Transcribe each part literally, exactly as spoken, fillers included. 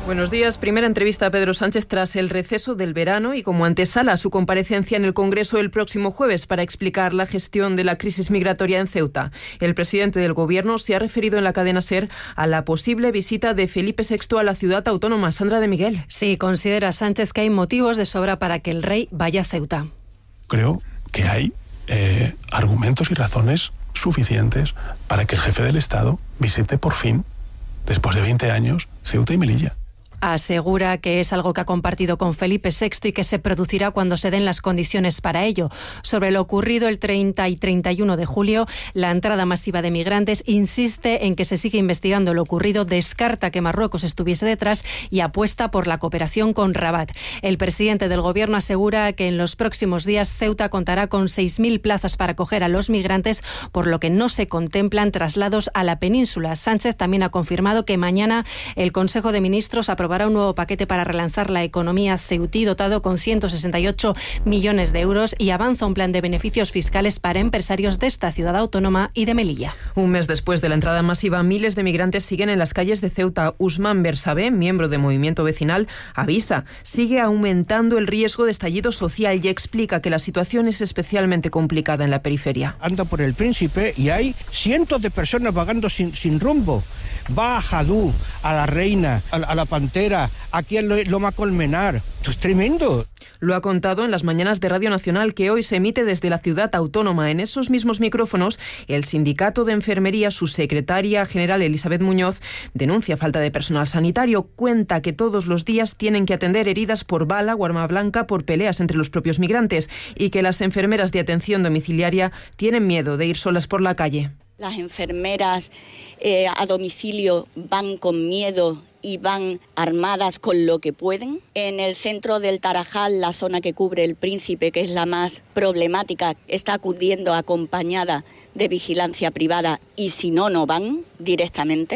Buenos días. Primera entrevista a Pedro Sánchez tras el receso del verano y como antesala a su comparecencia en el Congreso el próximo jueves para explicar la gestión de la crisis migratoria en Ceuta. El presidente del Gobierno se ha referido en la cadena SER a la posible visita de Felipe sexto a la ciudad autónoma. Sandra de Miguel. Sí, considera Sánchez que hay motivos de sobra para que el rey vaya a Ceuta. Creo que hay eh, argumentos y razones suficientes para que el jefe del Estado visite por fin, después de veinte años, Ceuta y Melilla. Asegura que es algo que ha compartido con Felipe sexto y que se producirá cuando se den las condiciones para ello. Sobre lo ocurrido el treinta y treinta y uno de julio, la entrada masiva de migrantes, insiste en que se sigue investigando lo ocurrido, descarta que Marruecos estuviese detrás y apuesta por la cooperación con Rabat. El presidente del Gobierno asegura que en los próximos días Ceuta contará con seis mil plazas para acoger a los migrantes, por lo que no se contemplan traslados a la península. Sánchez también ha confirmado que mañana el Consejo de Ministros aprobará un nuevo paquete para relanzar la economía ceutí dotado con ciento sesenta y ocho millones de euros y avanza un plan de beneficios fiscales para empresarios de esta ciudad autónoma y de Melilla. Un mes después de la entrada masiva, miles de migrantes siguen en las calles de Ceuta. Usman Bersabé, miembro de Movimiento Vecinal, avisa, sigue aumentando el riesgo de estallido social y explica que la situación es especialmente complicada en la periferia. Anda por el Príncipe y hay cientos de personas vagando sin, sin rumbo. Va a Jadú, a la Reina, a, a la Pantera, aquí en Loma Colmenar. Esto es tremendo. Lo ha contado en las mañanas de Radio Nacional, que hoy se emite desde la ciudad autónoma. En esos mismos micrófonos, el sindicato de enfermería, su secretaria general Elizabeth Muñoz, denuncia falta de personal sanitario. Cuenta que todos los días tienen que atender heridas por bala o arma blanca por peleas entre los propios migrantes y que las enfermeras de atención domiciliaria tienen miedo de ir solas por la calle. Las enfermeras eh, a domicilio van con miedo y van armadas con lo que pueden. En el centro del Tarajal, la zona que cubre el Príncipe, que es la más problemática, está acudiendo acompañada de vigilancia privada y si no, no van directamente.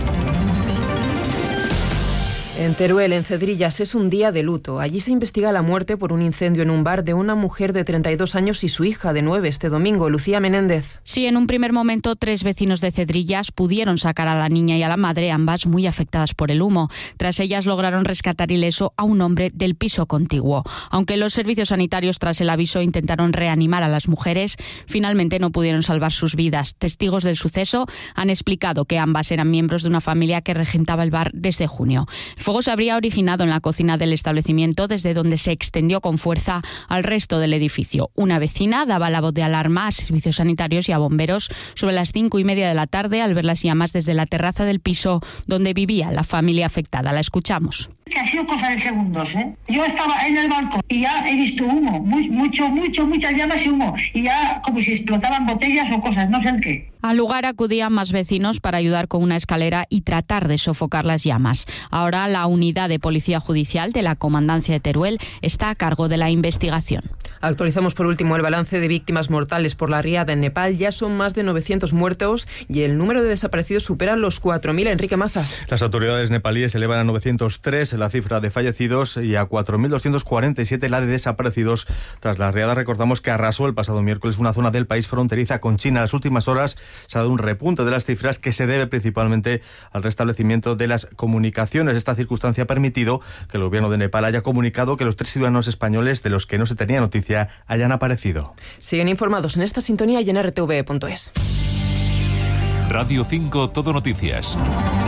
En Teruel, en Cedrillas, es un día de luto. Allí se investiga la muerte por un incendio en un bar de una mujer de treinta y dos años y su hija de nueve este domingo. Lucía Menéndez. Sí, en un primer momento, tres vecinos de Cedrillas pudieron sacar a la niña y a la madre, ambas muy afectadas por el humo. Tras ellas lograron rescatar ileso a un hombre del piso contiguo. Aunque los servicios sanitarios, tras el aviso, intentaron reanimar a las mujeres, finalmente no pudieron salvar sus vidas. Testigos del suceso han explicado que ambas eran miembros de una familia que regentaba el bar desde junio. El fuego se habría originado en la cocina del establecimiento, desde donde se extendió con fuerza al resto del edificio. Una vecina daba la voz de alarma a servicios sanitarios y a bomberos sobre las cinco y media de la tarde al ver las llamas desde la terraza del piso donde vivía la familia afectada. La escuchamos. Ha sido cosa de segundos, ¿eh? Yo estaba en el balcón y ya he visto humo, muy, mucho, mucho, muchas llamas y humo. Y ya como si explotaban botellas o cosas, no sé el qué. Al lugar acudían más vecinos para ayudar con una escalera y tratar de sofocar las llamas. Ahora la unidad de policía judicial de la Comandancia de Teruel está a cargo de la investigación. Actualizamos por último el balance de víctimas mortales por la riada en Nepal. Ya son más de novecientos muertos y el número de desaparecidos supera los cuatro mil. Enrique Mazas. Las autoridades nepalíes elevan a novecientos tres la cifra de fallecidos y a cuatro mil doscientos cuarenta y siete la de desaparecidos tras la riada. Recordamos que arrasó el pasado miércoles una zona del país fronteriza con China. En las últimas horas se ha dado un repunte de las cifras que se debe principalmente al restablecimiento de las comunicaciones. Esta circunstancia ha permitido que el gobierno de Nepal haya comunicado que los tres ciudadanos españoles de los que no se tenía noticia hayan aparecido. Siguen informados en esta sintonía y en r t v punto es. Radio cinco Todo Noticias.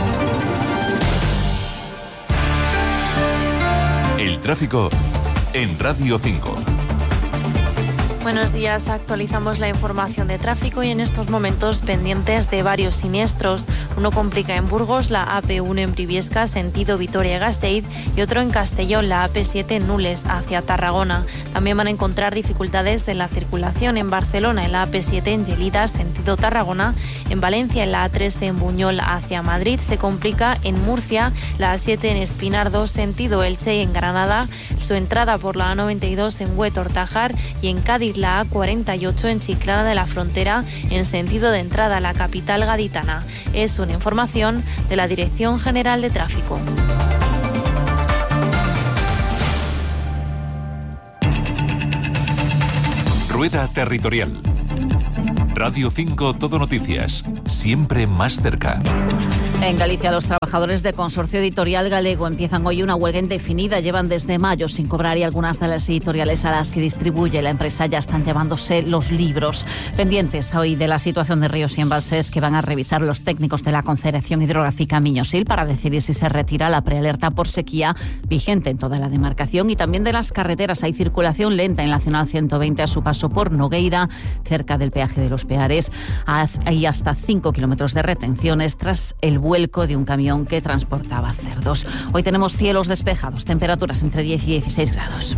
El tráfico en Radio cinco. Buenos días, actualizamos la información de tráfico y en estos momentos pendientes de varios siniestros. Uno complica en Burgos, la A P uno en Briviesca, sentido Vitoria-Gasteiz, y otro en Castellón, la A P siete en Nules, hacia Tarragona. También van a encontrar dificultades en la circulación en Barcelona, en la A P siete en Gelida, sentido Tarragona. En Valencia, en la A tres en Buñol, hacia Madrid. Se complica en Murcia, la A siete en Espinardo, sentido Elche, y en Granada, su entrada por la A noventa y dos en Huetor-Tájar, y en Cádiz, la A cuarenta y ocho en Chiclana de la Frontera, en sentido de entrada a la capital gaditana. Es una información de la Dirección General de Tráfico. Rueda Territorial. Radio cinco Todo Noticias, siempre más cerca. En Galicia, los trabajadores de Consorcio Editorial Galego empiezan hoy una huelga indefinida. Llevan desde mayo sin cobrar y algunas de las editoriales a las que distribuye la empresa ya están llevándose los libros. Pendientes hoy de la situación de ríos y embalses que van a revisar los técnicos de la Confederación Hidrográfica Miño-Sil para decidir si se retira la prealerta por sequía vigente en toda la demarcación, y también de las carreteras. Hay circulación lenta en la Nacional ciento veinte a su paso por Nogueira, cerca del peaje de los Peares. Hay hasta cinco kilómetros de retenciones tras el vuelco de un camión que transportaba cerdos. Hoy tenemos cielos despejados, temperaturas entre diez y dieciséis grados.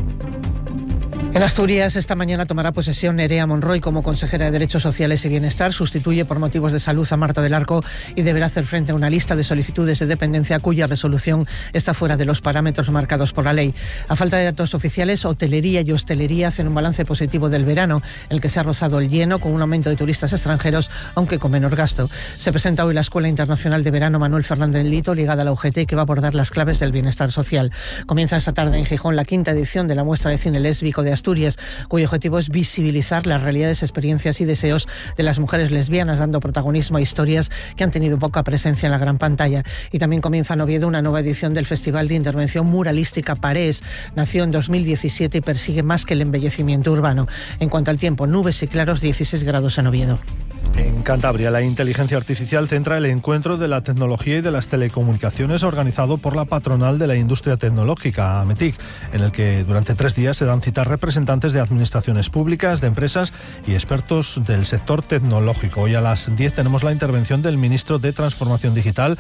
En Asturias, esta mañana tomará posesión Nerea Monroy como consejera de Derechos Sociales y Bienestar. Sustituye por motivos de salud a Marta del Arco y deberá hacer frente a una lista de solicitudes de dependencia cuya resolución está fuera de los parámetros marcados por la ley. A falta de datos oficiales, hotelería y hostelería hacen un balance positivo del verano, en el que se ha rozado el lleno con un aumento de turistas extranjeros, aunque con menor gasto. Se presenta hoy la Escuela Internacional de Verano Manuel Fernández Lito, ligada a la U G T, que va a abordar las claves del bienestar social. Comienza esta tarde en Gijón la quinta edición de la muestra de cine lésbico de Asturias, cuyo objetivo es visibilizar las realidades, experiencias y deseos de las mujeres lesbianas, dando protagonismo a historias que han tenido poca presencia en la gran pantalla. Y también comienza en Oviedo una nueva edición del Festival de Intervención Muralística Parés. Nació en dos mil diecisiete y persigue más que el embellecimiento urbano. En cuanto al tiempo, nubes y claros, dieciséis grados en Oviedo. En Cantabria, la inteligencia artificial centra el encuentro de la tecnología y de las telecomunicaciones organizado por la patronal de la industria tecnológica, AMETIC, en el que durante tres días se dan citas representantes de administraciones públicas, de empresas y expertos del sector tecnológico. Hoy a las diez tenemos la intervención del ministro de Transformación Digital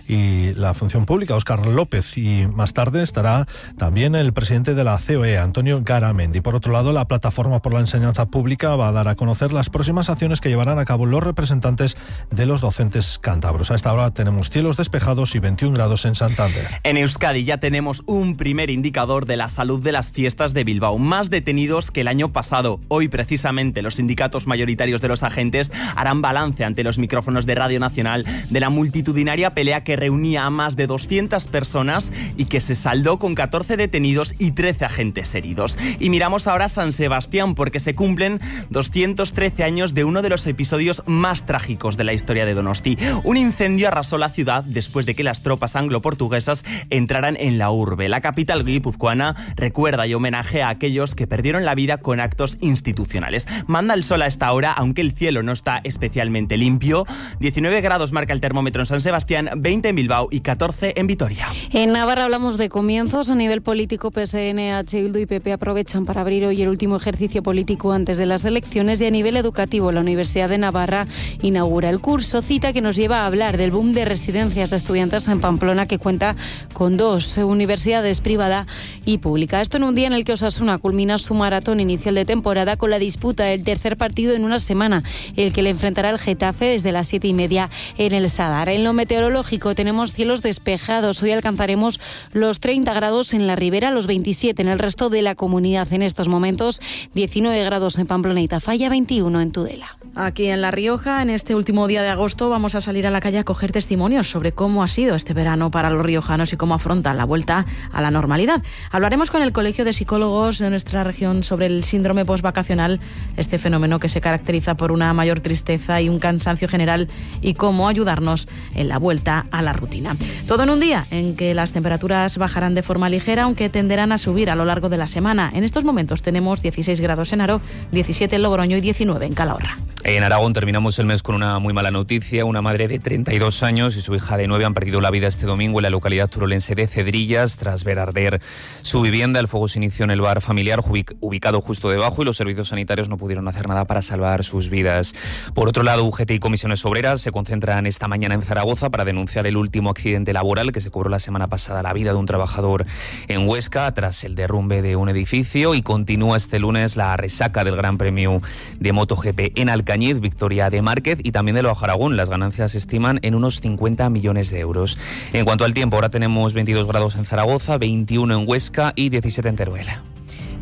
y la Función Pública, Óscar López, y más tarde estará también el presidente de la C O E, Antonio Garamendi. Por otro lado, la Plataforma por la Enseñanza Pública va a dar a conocer las próximas acciones que llevarán a cabo los representantes de los docentes cántabros. A esta hora tenemos cielos despejados y veintiún grados en Santander. En Euskadi ya tenemos un primer indicador de la salud de las fiestas de Bilbao, más detenidos que el año pasado. Hoy, precisamente, los sindicatos mayoritarios de los agentes harán balance ante los micrófonos de Radio Nacional de la multitudinaria pelea que reunía a más de doscientas personas y que se saldó con catorce detenidos y trece agentes heridos. Y miramos ahora a San Sebastián, porque se cumplen doscientos trece años de uno de los episodios más trágicos de la historia de Donosti. Un incendio arrasó la ciudad después de que las tropas anglo-portuguesas entraran en la urbe. La capital guipuzcoana recuerda y homenajea a aquellos que perdieron la vida con actos institucionales. Manda el sol a esta hora, aunque el cielo no está especialmente limpio. diecinueve grados marca el termómetro en San Sebastián, veinte en Bilbao y catorce en Vitoria. En Navarra hablamos de comienzos. A nivel político, P S N, H Bildu y P P aprovechan para abrir hoy el último ejercicio político antes de las elecciones, y a nivel educativo, la Universidad de Navarra inaugura el curso, cita que nos lleva a hablar del boom de residencias de estudiantes en Pamplona, que cuenta con dos universidades, privada y pública. Esto en un día en el que Osasuna culmina su maratón inicial de temporada con la disputa del tercer partido en una semana, el que le enfrentará el Getafe desde las siete y media en el Sadar. En lo meteorológico tenemos cielos despejados. Hoy alcanzaremos los treinta grados en la Ribera, los veintisiete en el resto de la comunidad. En estos momentos, diecinueve grados en Pamplona y Tafalla, veintiuno en Tudela. Aquí en La Rioja, en este último día de agosto, vamos a salir a la calle a coger testimonios sobre cómo ha sido este verano para los riojanos y cómo afrontan la vuelta a la normalidad. Hablaremos con el Colegio de Psicólogos de nuestra región sobre el síndrome postvacacional, este fenómeno que se caracteriza por una mayor tristeza y un cansancio general, y cómo ayudarnos en la vuelta a la rutina. Todo en un día en que las temperaturas bajarán de forma ligera, aunque tenderán a subir a lo largo de la semana. En estos momentos tenemos dieciséis grados en Haro, diecisiete en Logroño y diecinueve en Calahorra. En Aragón terminamos el mes con una muy mala noticia. Una madre de treinta y dos años y su hija de nueve han perdido la vida este domingo en la localidad turolense de Cedrillas tras ver arder su vivienda. El fuego se inició en el bar familiar ubicado justo debajo y los servicios sanitarios no pudieron hacer nada para salvar sus vidas. Por otro lado, U G T y comisiones obreras se concentran esta mañana en Zaragoza para denunciar el último accidente laboral que se cobró la semana pasada la vida de un trabajador en Huesca tras el derrumbe de un edificio, y continúa este lunes la resaca del Gran Premio de MotoGP en Alcañiz. Victoria de Márquez y también de Loja Aragón. Las ganancias se estiman en unos cincuenta millones de euros. En cuanto al tiempo, ahora tenemos veintidós grados en Zaragoza, veintiuno en Huesca y diecisiete en Teruel.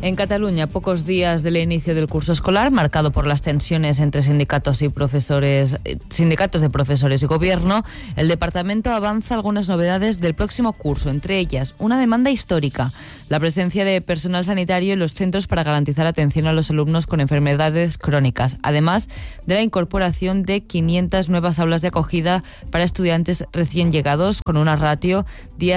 En Cataluña, pocos días del inicio del curso escolar, marcado por las tensiones entre sindicatos y profesores, sindicatos de profesores y gobierno, el departamento avanza algunas novedades del próximo curso, entre ellas una demanda histórica, la presencia de personal sanitario en los centros para garantizar atención a los alumnos con enfermedades crónicas, además de la incorporación de quinientas nuevas aulas de acogida para estudiantes recién llegados, con una ratio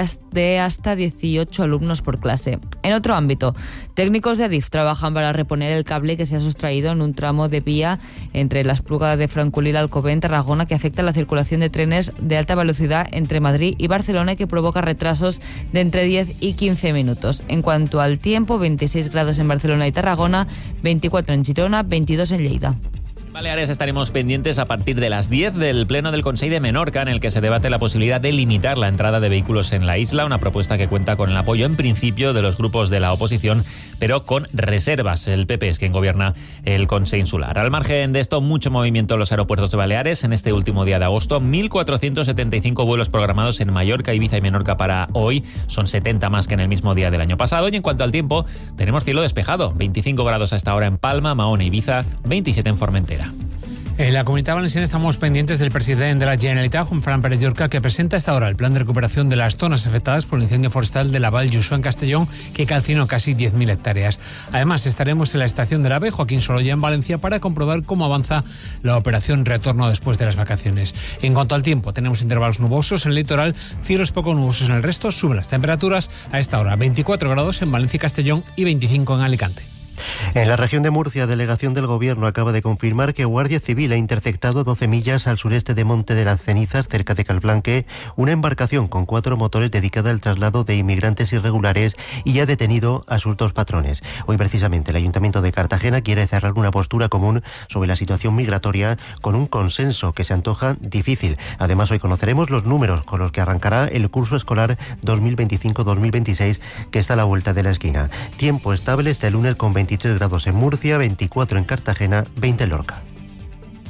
de hasta dieciocho alumnos por clase. En otro ámbito, técnicos Técnicos de Adif trabajan para reponer el cable que se ha sustraído en un tramo de vía entre la Espluga de Francolí y Alcobendas en Tarragona, que afecta la circulación de trenes de alta velocidad entre Madrid y Barcelona y que provoca retrasos de entre diez y quince minutos. En cuanto al tiempo, veintiséis grados en Barcelona y Tarragona, veinticuatro en Girona, veintidós en Lleida. Baleares estaremos pendientes a partir de las diez del Pleno del Consell de Menorca, en el que se debate la posibilidad de limitar la entrada de vehículos en la isla, una propuesta que cuenta con el apoyo en principio de los grupos de la oposición, pero con reservas. El P P es quien gobierna el Consell Insular. Al margen de esto, mucho movimiento en los aeropuertos de Baleares en este último día de agosto. mil cuatrocientos setenta y cinco vuelos programados en Mallorca, Ibiza y Menorca para hoy. Son setenta más que en el mismo día del año pasado. Y en cuanto al tiempo, tenemos cielo despejado. veinticinco grados a esta hora en Palma, Mahón e Ibiza, veintisiete en Formentera. En la Comunitat Valenciana estamos pendientes del presidente de la Generalitat, Juan Fran Pérez Llorca, que presenta a esta hora el plan de recuperación de las zonas afectadas por el incendio forestal de la Val Lluçà en Castellón, que calcinó casi diez mil hectáreas. Además, estaremos en la estación del AVE Joaquín Sorolla en Valencia para comprobar cómo avanza la operación retorno después de las vacaciones. En cuanto al tiempo, tenemos intervalos nubosos en el litoral, cielos poco nubosos en el resto, suben las temperaturas a esta hora, veinticuatro grados en Valencia y Castellón y veinticinco en Alicante. En la región de Murcia, delegación del Gobierno acaba de confirmar que Guardia Civil ha interceptado doce millas al sureste de Monte de las Cenizas, cerca de Calblanque, una embarcación con cuatro motores dedicada al traslado de inmigrantes irregulares y ha detenido a sus dos patrones. Hoy, precisamente, el Ayuntamiento de Cartagena quiere cerrar una postura común sobre la situación migratoria con un consenso que se antoja difícil. Además, hoy conoceremos los números con los que arrancará el curso escolar dos mil veinticinco dos mil veintiséis, que está a la vuelta de la esquina. Tiempo estable este lunes con veintitrés grados en Murcia, veinticuatro en Cartagena, veinte en Lorca.